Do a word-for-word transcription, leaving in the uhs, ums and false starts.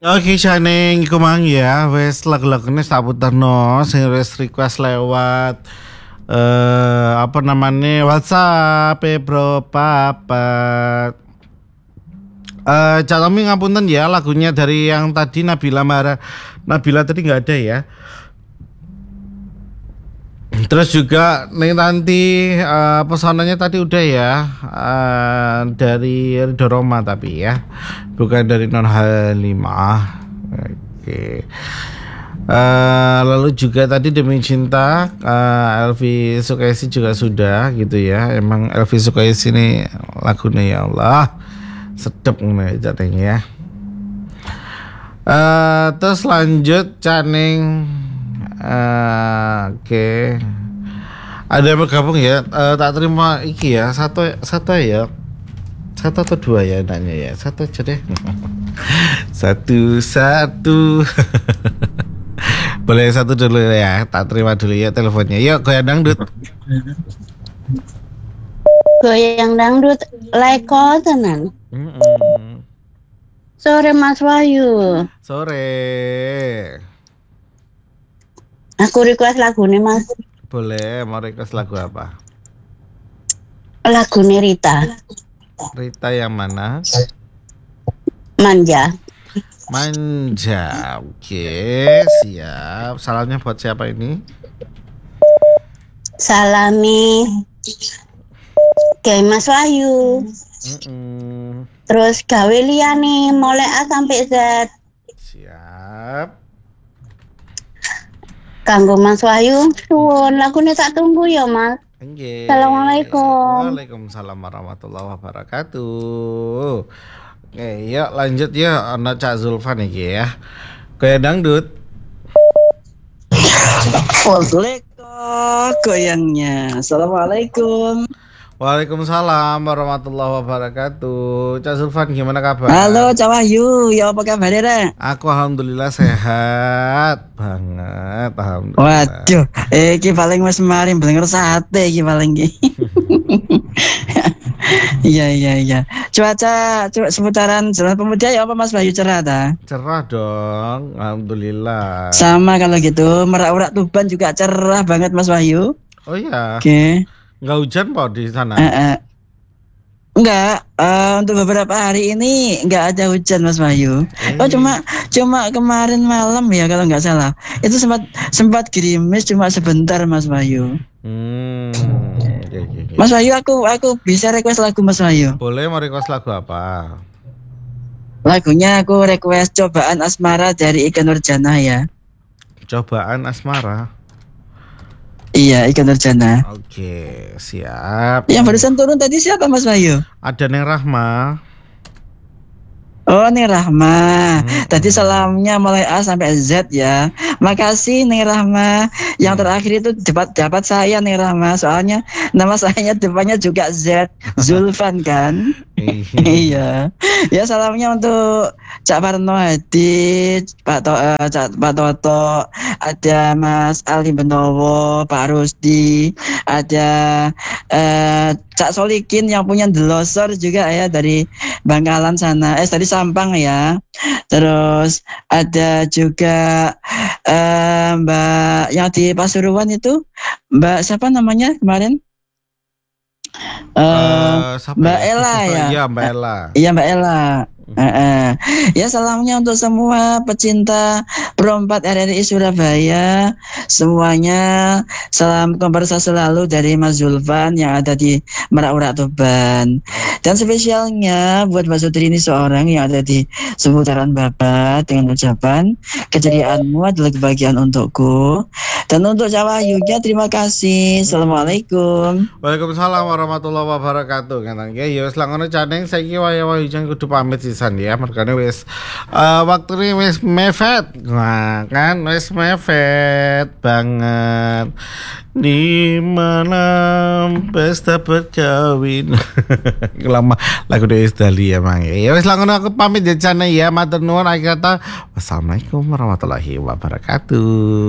Oke Shining, iku mang ya, wes lagu-lagune tak puterno sing wis request lewat eh apa namanya WhatsApp eh, bro papat. Eh Cak Tommy ngapunten ya lagunya dari yang tadi Nabila Mara. Nabila tadi nggak ada ya. Terus juga nih nanti eh, pesanannya tadi udah ya eh, dari Ridho Roma tapi ya bukan dari Non Halimah. Oke. Eh, lalu juga tadi Demi Cinta eh, Elvi Sukaisi juga sudah gitu ya. Emang Elvi Sukaisi ini lagunya ya Allah sedep nih jadinya ya. Eh, terus lanjut Caning. Uh, Oke, okay. Ada yang bergabung ya. Uh, tak terima iki ya. Satu satu ya. Satu atau dua ya nanya ya. Satu aja deh. Satu satu. Boleh satu dulu ya. Tak terima dulu ya teleponnya. Yuk goyang dangdut. Goyang dangdut leko tenan. Mm-mm. Sore Mas Wahyu. Sore. Aku request lagu nih Mas. Boleh, mau request lagu apa? Lagu nih Rita. Rita yang mana? Manja. Manja, oke, siap. Salamnya buat siapa ini? Salami Kayak Mas Wahyu. Mm-mm. Terus gawe liyane mulai A sampai Z. Siap. Kanggo Mas Wahyu, suwun lagune tak tunggu ya Mas. Nggih. Assalamualaikum. Waalaikumsalam warahmatullahi wabarakatuh. Oke, yuk lanjut ya ana Cak Zulfan iki ya. Goyang dangdut. Waalaikumsalam goyangnya. Assalamualaikum. Waalaikumsalam warahmatullahi wabarakatuh. Cak Zulfan gimana kabar? Halo Cak Wahyu, ya apa kabar ya? Aku alhamdulillah sehat banget, alhamdulillah. Waduh, eh iki paling Mas Marim bener sate iki paling iki. Iya iya iya. Cuaca cuaca seputaran Jalan Pemuda ya apa Mas Wahyu cerah ta? Cerah dong, alhamdulillah. Sama kalau gitu, Merak-Urak Tuban juga cerah banget Mas Wahyu. Oh iya. Oke. Okay. Enggak hujan Pak di sana? Uh, uh. Enggak, uh, untuk beberapa hari ini enggak ada hujan Mas Wahyu. Eh. Oh cuma cuma kemarin malam ya kalau enggak salah. Itu sempat sempat gerimis cuma sebentar Mas Wahyu. Hmm. Okay, okay, okay. Mas Wahyu aku aku bisa request lagu Mas Wahyu. Boleh, mau request lagu apa? Lagunya aku request Cobaan Asmara dari Ikke Nurjanah ya. Cobaan Asmara. Iya, Ikke Nurjanah. Oke, siap. Yang barusan turun tadi siapa Mas Wahyu? Ada Neng Rahma. Oh, Neng Rahma. Hmm. Tadi salamnya mulai A sampai Z ya. Makasih Neng Rahma. Yang terakhir itu dapat dapat saya Neng Rahma. Soalnya nama saya depannya juga Z. Zulfan kan? Iya. Ya salamnya untuk Cak Parno Hadi, Pak to, uh, Cak Pak Toto, ada Mas Ali Benowo, Pak Rusdi, ada uh, Cak Solikin yang punya Delosor juga ya dari Bangkalan sana. Eh tadi Sampang ya. Terus ada juga uh, Mbak yang di Pasuruan itu, Mbak siapa namanya kemarin? Uh, uh, Mbak ya? Ella ya. Iya Mbak Ella. Iya Mbak Ella. Uh, uh. Ya salamnya untuk semua pecinta Pro empat R R I Surabaya. Semuanya salam konversa selalu dari Mas Zulfan yang ada di Merak-Urak Tuban. Dan spesialnya buat Mbak Sutri ini seorang yang ada di seputaran Babat dengan ucapan keceriaanmu adalah kebahagiaan untukku. Dan untuk Jawa Yuga terima kasih. Assalamualaikum. Waalaikumsalam warahmatullahi wabarakatuh. Kan ya ya wis langono caneng saiki waya-waya jan kudu pamit sisan ya. Mergane wis uh, waktune wis mepet. Nah, kan wis mepet banget. Di malam pesta perkawin. Lama lagu dari Dali emang ya. Ya wis langono aku pamit ya ya. Matur nuwun akhir kata. Wassalamualaikum warahmatullahi wabarakatuh.